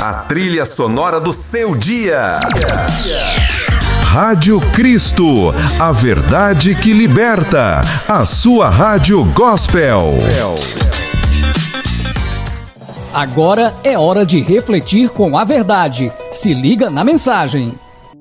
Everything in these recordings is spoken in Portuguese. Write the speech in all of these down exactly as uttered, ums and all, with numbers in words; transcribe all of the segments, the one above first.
A trilha sonora do seu dia. Rádio Cristo, a verdade que liberta. A sua rádio gospel. Agora é hora de refletir com a verdade. Se liga na mensagem.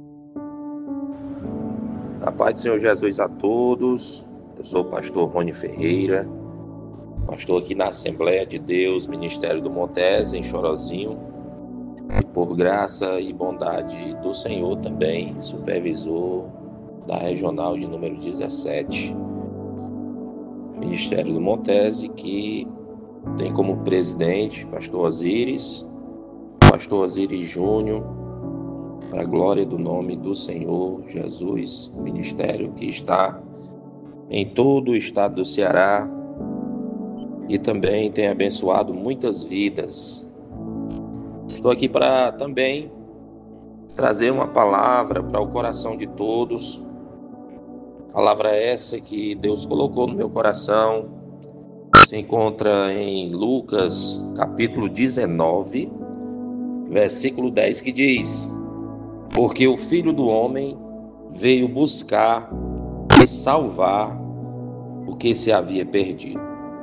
A paz do Senhor Jesus a todos. Eu sou o pastor Rony Ferreira, pastor aqui na Assembleia de Deus, Ministério do Montese, em Chorozinho. E por graça e bondade do Senhor também, supervisor da Regional de número dezessete. Ministério do Montese, que tem como presidente pastor Osíris, pastor Osíris Júnior, para a glória do nome do Senhor Jesus, ministério que está em todo o estado do Ceará e também tem abençoado muitas vidas. Estou aqui para também trazer uma palavra para o coração de todos, palavra essa que Deus colocou no meu coração, se encontra em Lucas capítulo dezenove, versículo dez, que diz: porque o Filho do Homem veio buscar e salvar o que se havia perdido.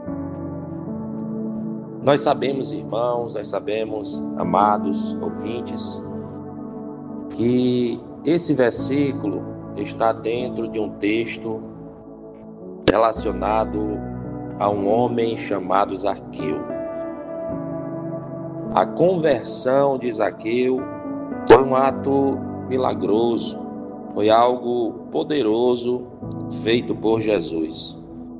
Nós sabemos, irmãos, nós sabemos, amados ouvintes, que esse versículo está dentro de um texto relacionado a um homem chamado Zaqueu. A conversão de Zaqueu foi um ato milagroso, foi algo poderoso feito por Jesus.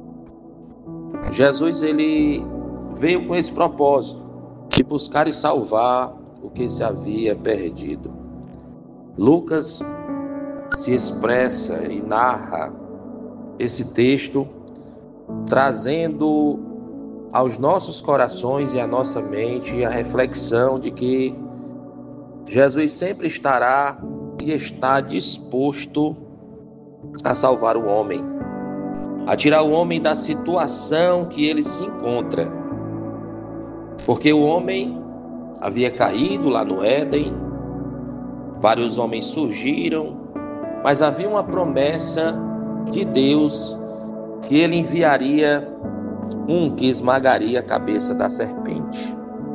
Jesus, ele veio com esse propósito de buscar e salvar o que se havia perdido. Lucas se expressa e narra esse texto trazendo aos nossos corações e à nossa mente a reflexão de que Jesus sempre estará e está disposto a salvar o homem, a tirar o homem da situação que ele se encontra. Porque o homem havia caído lá no Éden, vários homens surgiram, mas havia uma promessa de Deus que ele enviaria um que esmagaria a cabeça da serpente.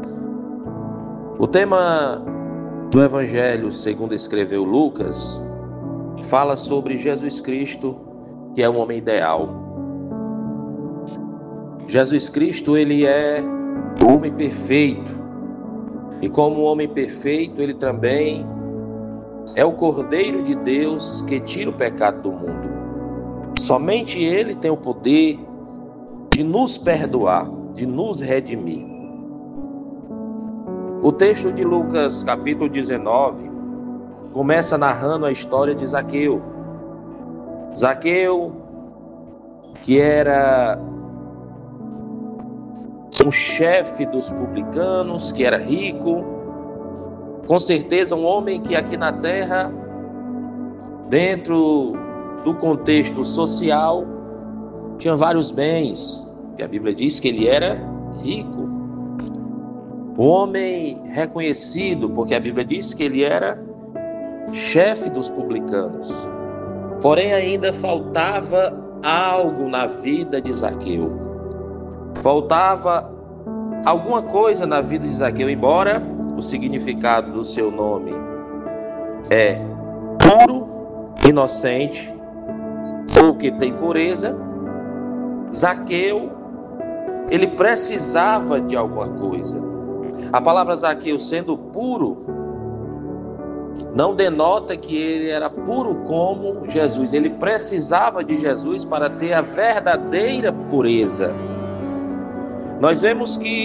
O tema do Evangelho, segundo escreveu Lucas, fala sobre Jesus Cristo, que é um homem ideal. Jesus Cristo, ele é o homem perfeito. E como homem perfeito, ele também é o Cordeiro de Deus que tira o pecado do mundo. Somente ele tem o poder de nos perdoar, de nos redimir. O texto de Lucas, capítulo dezenove, começa narrando a história de Zaqueu. Zaqueu, que era um chefe dos publicanos, que era rico, com certeza um homem que aqui na terra, dentro do contexto social, tinha vários bens, e a Bíblia diz que ele era rico. Um homem reconhecido, porque a Bíblia diz que ele era chefe dos publicanos. Porém, ainda faltava algo na vida de Zaqueu. Faltava alguma coisa na vida de Zaqueu, embora o significado do seu nome é puro, inocente, ou que tem pureza. Zaqueu, ele precisava de alguma coisa. A palavra Zaqueu, sendo puro, não denota que ele era puro como Jesus. Ele precisava de Jesus para ter a verdadeira pureza. Nós vemos que